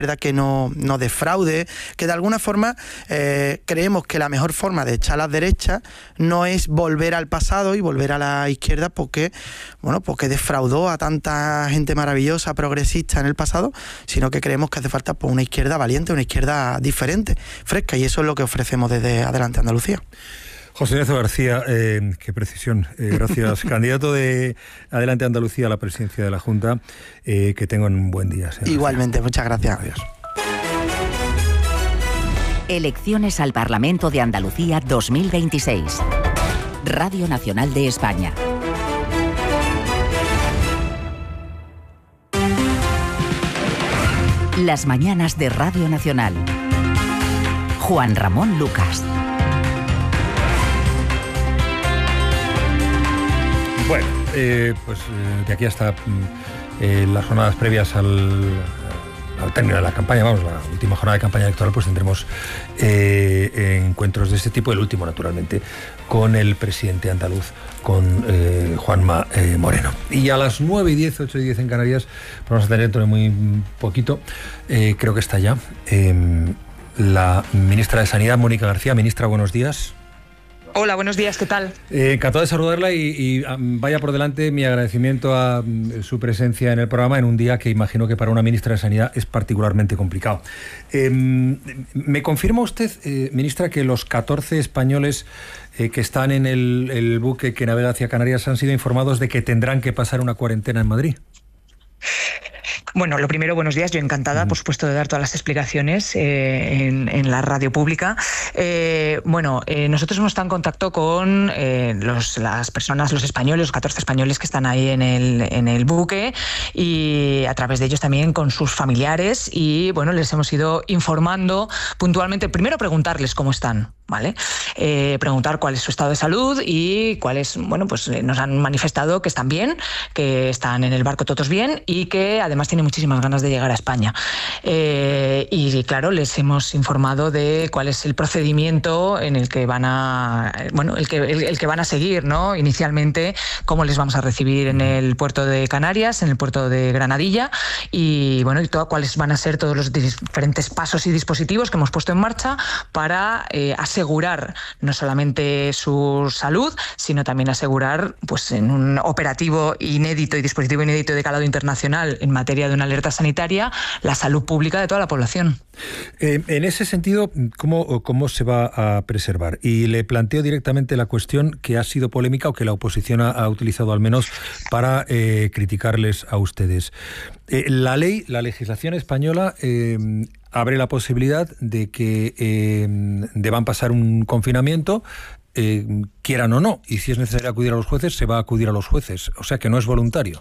que no defraude, que de alguna forma creemos que la mejor forma de echar a las derechas no es volver al pasado y volver a la izquierda porque defraudó a tanta gente maravillosa, progresista en el pasado, sino que creemos que hace falta pues, una izquierda valiente, una izquierda diferente, fresca, y eso es lo que ofrecemos desde Adelante Andalucía. José Ignacio García, qué precisión, gracias. Candidato de Adelante Andalucía a la presidencia de la Junta, que tengan un buen día. Igualmente, muchas gracias. Adiós. Elecciones al Parlamento de Andalucía 2026. Radio Nacional de España. Las mañanas de Radio Nacional. Juan Ramón Lucas. Bueno, pues de aquí hasta las jornadas previas al término de la campaña, la última jornada de campaña electoral, pues tendremos encuentros de este tipo, el último naturalmente, con el presidente andaluz, con Juanma Moreno. Y a las 9:10, 8:10 en Canarias, vamos a tener dentro de muy poquito, creo que está ya, la ministra de Sanidad, Mónica García. Ministra, buenos días. Hola, buenos días, ¿qué tal? Encantado de saludarla y vaya por delante mi agradecimiento a su presencia en el programa en un día que imagino que para una ministra de Sanidad es particularmente complicado. ¿Me confirma usted, ministra, que los 14 españoles que están en el buque que navega hacia Canarias han sido informados de que tendrán que pasar una cuarentena en Madrid? Bueno, lo primero, buenos días. Yo encantada, por supuesto, de dar todas las explicaciones en la radio pública. Nosotros hemos estado en contacto con las personas, los españoles, los 14 españoles que están ahí en el buque, y a través de ellos también con sus familiares, y bueno, les hemos ido informando puntualmente. Primero, preguntarles cómo están, ¿vale? Preguntar cuál es su estado de salud y cuáles, nos han manifestado que están bien, que están en el barco todos bien y que además tienen muchísimas ganas de llegar a España. Y claro, les hemos informado de cuál es el procedimiento en el que van a, el que van a seguir, ¿no? Inicialmente, cómo les vamos a recibir en el puerto de Canarias, en el puerto de Granadilla, y cuáles van a ser todos los diferentes pasos y dispositivos que hemos puesto en marcha para asegurar no solamente su salud, sino también asegurar, pues en un operativo inédito y dispositivo inédito de calado internacional en materia de una alerta sanitaria, la salud pública de toda la población. En ese sentido, ¿cómo se va a preservar? Y le planteo directamente la cuestión que ha sido polémica o que la oposición ha utilizado al menos para criticarles a ustedes. La legislación española abre la posibilidad de que deban pasar un confinamiento, quieran o no, y si es necesario acudir a los jueces, se va a acudir a los jueces, o sea que no es voluntario.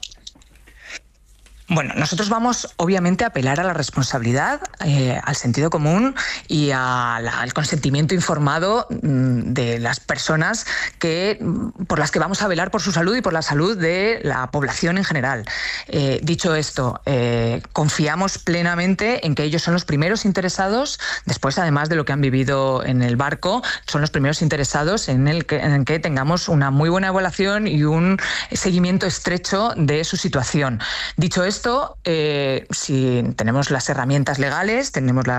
Bueno, nosotros vamos obviamente a apelar a la responsabilidad, al sentido común y al consentimiento informado de las personas por las que vamos a velar por su salud y por la salud de la población en general. Dicho esto, confiamos plenamente en que ellos son los primeros interesados, después además de lo que han vivido en el barco, son los primeros interesados en que tengamos una muy buena evaluación y un seguimiento estrecho de su situación. Dicho esto, si tenemos las herramientas legales,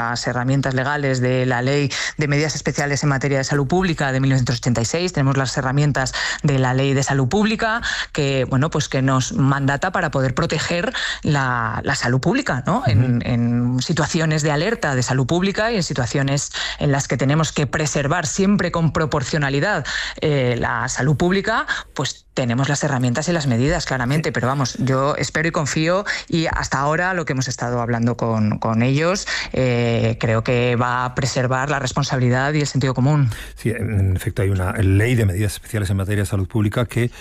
de la Ley de Medidas Especiales en Materia de Salud Pública de 1986, tenemos las herramientas de la Ley de Salud Pública que nos mandata para poder proteger la salud pública, ¿no? En situaciones de alerta de salud pública y en situaciones en las que tenemos que preservar siempre con proporcionalidad la salud pública, pues tenemos las herramientas y las medidas, claramente, pero vamos, yo espero y confío, y hasta ahora lo que hemos estado hablando con ellos creo que va a preservar la responsabilidad y el sentido común. Sí, en efecto hay una ley de medidas especiales en materia de salud pública que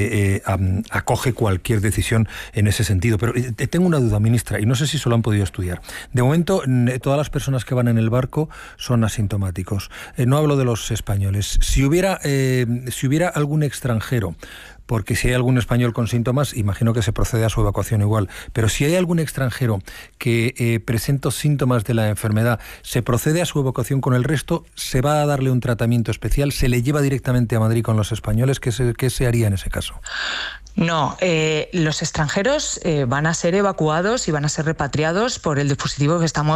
acoge cualquier decisión en ese sentido, pero tengo una duda, ministra, y no sé si se lo han podido estudiar. De momento, todas las personas que van en el barco son asintomáticos. No hablo de los españoles. Si hubiera algún extranjero, porque si hay algún español con síntomas, imagino que se procede a su evacuación igual, pero si hay algún extranjero que presenta síntomas de la enfermedad, ¿se procede a su evacuación con el resto? ¿Se va a darle un tratamiento especial? ¿Se le lleva directamente a Madrid con los españoles? ¿Qué se haría en ese caso? No, los extranjeros van a ser evacuados y van a ser repatriados por el dispositivo que estamos